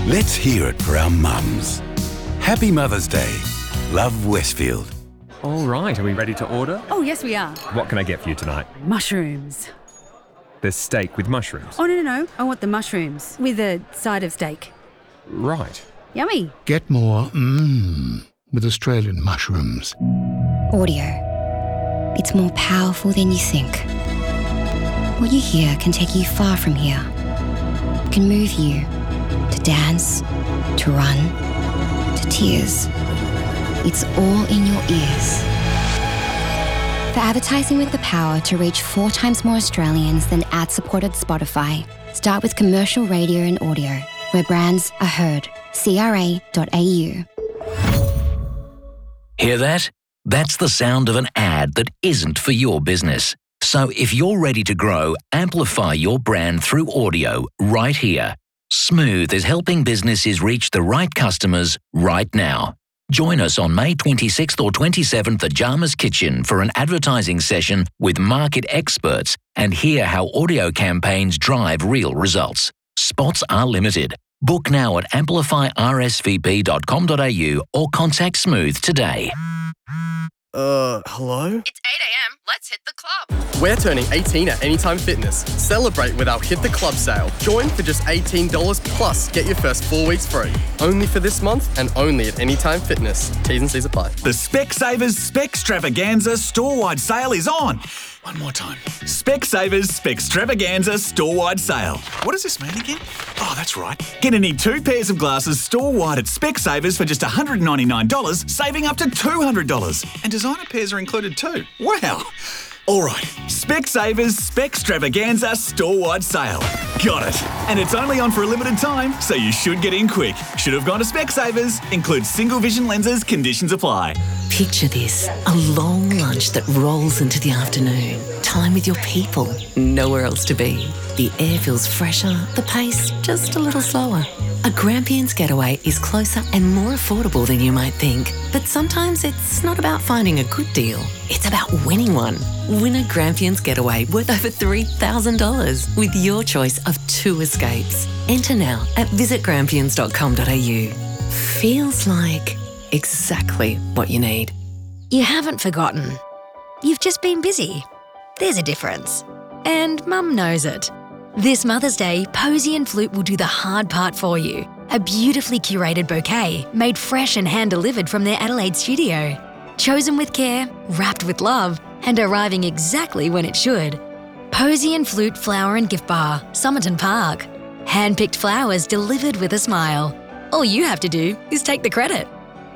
Let's hear it for our mums. Happy Mother's Day. Love, Westfield. All right, are we ready to order? Oh, yes, we are. What can I get for you tonight? Mushrooms. There's steak with mushrooms. Oh, no. I want the mushrooms with a side of steak. Right. Yummy. Get more with Australian mushrooms. Audio. It's more powerful than you think. What you hear can take you far from here. It can move you to dance, to run, to tears. It's all in your ears. For advertising with the power to reach 4 times more Australians than ad-supported Spotify, start with commercial radio and audio, where brands are heard. CRA.au. Hear that? That's the sound of an ad that isn't for your business. So if you're ready to grow, amplify your brand through audio right here. Smooth is helping businesses reach the right customers right now. Join us on May 26th or 27th at Jama's Kitchen for an advertising session with market experts and hear how audio campaigns drive real results. Spots are limited. Book now at amplifyrsvp.com.au or contact Smooth today. Hello? It's 8 a.m. Let's hit the club. We're turning 18 at Anytime Fitness. Celebrate with our Hit the Club sale. Join for just $18 plus get your first 4 weeks free. Only for this month and only at Anytime Fitness. T's and C's apply. The Specsavers Specstravaganza store-wide sale is on. One more time. Specsavers Specstravaganza store-wide sale. What does this mean again? Oh, that's right. Get any 2 pairs of glasses store-wide at Specsavers for just $199, saving up to $200. And designer pairs are included too. Wow. All right, Specsavers Specstravaganza store-wide sale. Got it. And it's only on for a limited time, so you should get in quick. Should have gone to Specsavers. Includes single vision lenses, conditions apply. Picture this, a long lunch that rolls into the afternoon. Time with your people, nowhere else to be. The air feels fresher, the pace just a little slower. A Grampians getaway is closer and more affordable than you might think. But sometimes it's not about finding a good deal. It's about winning one. Win a Grampians getaway worth over $3,000 with your choice of 2 escapes. Enter now at visitgrampians.com.au. Feels like exactly what you need. You haven't forgotten. You've just been busy. There's a difference. And Mum knows it. This Mother's Day, Posy and Flute will do the hard part for you. A beautifully curated bouquet, made fresh and hand-delivered from their Adelaide studio. Chosen with care, wrapped with love, and arriving exactly when it should. Posy and Flute Flower and Gift Bar, Somerton Park. Hand-picked flowers delivered with a smile. All you have to do is take the credit.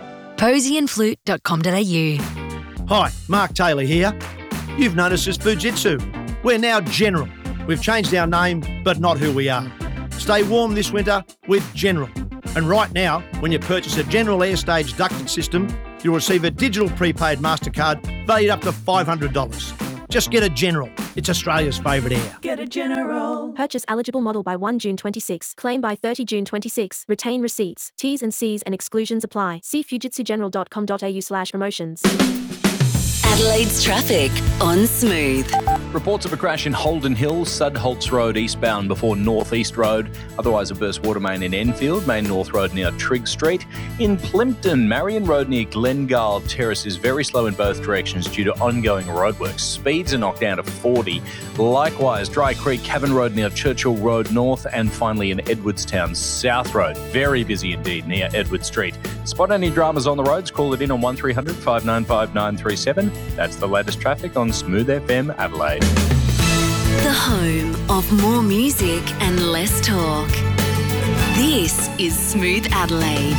posyandflute.com.au. Hi, Mark Taylor here. You've noticed us Fujitsu. We're now General. We've changed our name, but not who we are. Stay warm this winter with General. And right now, when you purchase a General Airstage ducted system, you'll receive a digital prepaid MasterCard valued up to $500. Just get a General. It's Australia's favourite air. Get a General. Purchase eligible model by 1 June 26. Claim by 30 June 26. Retain receipts. T's and C's and exclusions apply. See fujitsugeneral.com.au/promotions. Adelaide's traffic on Smooth. Reports of a crash in Holden Hill, Sudholtz Road eastbound before North East Road. Otherwise, a burst water main in Enfield, Main North Road near Trigg Street. In Plympton, Marion Road near Glengale Terrace is very slow in both directions due to ongoing roadworks. Speeds are knocked down to 40. Likewise, Dry Creek, Cavan Road near Churchill Road North. And finally in Edwardstown, South Road. Very busy indeed near Edward Street. Spot any dramas on the roads, call it in on 1300 595 937. That's the latest traffic on Smooth FM Adelaide. The home of more music and less talk. This is Smooth Adelaide.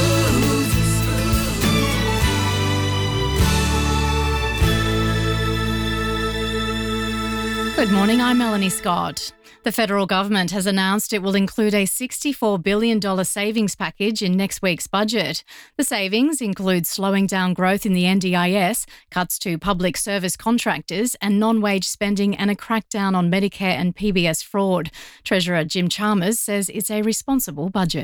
Good morning, I'm Melanie Scott. The federal government has announced it will include a $64 billion savings package in next week's budget. The savings include slowing down growth in the NDIS, cuts to public service contractors and non-wage spending and a crackdown on Medicare and PBS fraud. Treasurer Jim Chalmers says it's a responsible budget.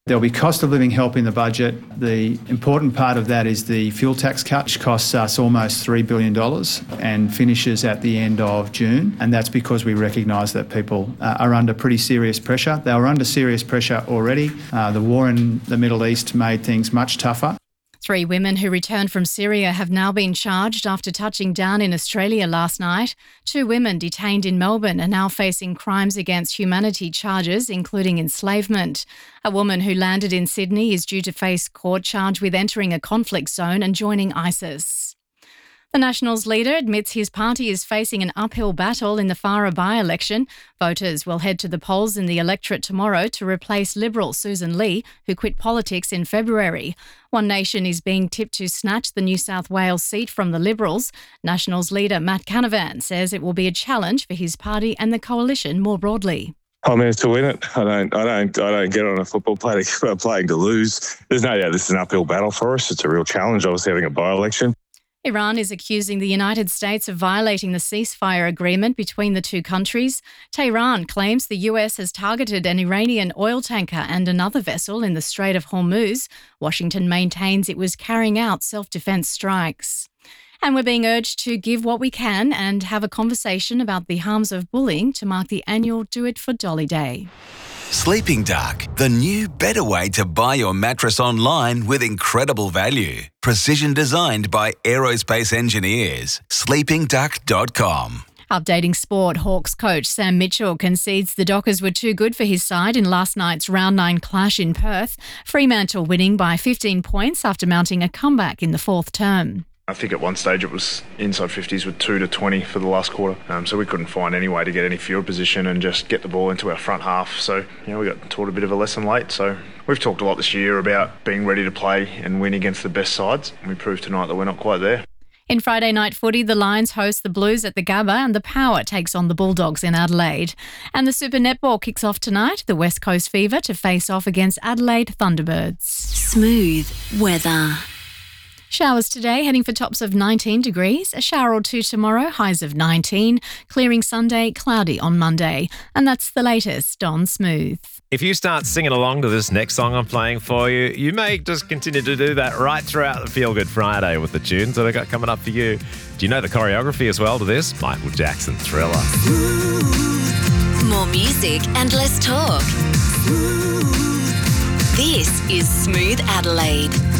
There'll be cost of living help in the budget. The important part of that is the fuel tax cut, which costs us almost $3 billion and finishes at the end of June. And that's because we recognise that people are under pretty serious pressure. They were under serious pressure already. The war in the Middle East made things much tougher. 3 women who returned from Syria have now been charged after touching down in Australia last night. 2 women detained in Melbourne are now facing crimes against humanity charges, including enslavement. A woman who landed in Sydney is due to face court charge with entering a conflict zone and joining ISIS. The Nationals leader admits his party is facing an uphill battle in the Farrer by-election. Voters will head to the polls in the electorate tomorrow to replace Liberal Susan Lee, who quit politics in February. One Nation is being tipped to snatch the New South Wales seat from the Liberals. Nationals leader Matt Canavan says it will be a challenge for his party and the coalition more broadly. I mean, to win it. I don't get on a football playing to lose. There's no doubt this is an uphill battle for us. It's a real challenge, obviously, having a by-election. Iran is accusing the United States of violating the ceasefire agreement between the two countries. Tehran claims the US has targeted an Iranian oil tanker and another vessel in the Strait of Hormuz. Washington maintains it was carrying out self-defense strikes. And we're being urged to give what we can and have a conversation about the harms of bullying to mark the annual Do It for Dolly Day. Sleeping Duck, the new, better way to buy your mattress online with incredible value. Precision designed by aerospace engineers. sleepingduck.com. Updating sport, Hawks coach Sam Mitchell concedes the Dockers were too good for his side in last night's round 9 clash in Perth. Fremantle winning by 15 points after mounting a comeback in the 4th term. I think at one stage it was inside 50s with 2-20 for the last quarter. So we couldn't find any way to get any field position and just get the ball into our front half. So, we got taught a bit of a lesson late. So we've talked a lot this year about being ready to play and win against the best sides. And we proved tonight that we're not quite there. In Friday night footy, the Lions host the Blues at the Gabba and the Power takes on the Bulldogs in Adelaide. And the Super Netball kicks off tonight, the West Coast Fever to face off against Adelaide Thunderbirds. Smooth weather. Showers today, heading for tops of 19 degrees. A shower or 2 tomorrow, highs of 19. Clearing Sunday, cloudy on Monday. And that's the latest on Smooth. If you start singing along to this next song I'm playing for you, you may just continue to do that right throughout the Feel Good Friday with the tunes that I got coming up for you. Do you know the choreography as well to this? Michael Jackson, Thriller. More music and less talk. This is Smooth Adelaide.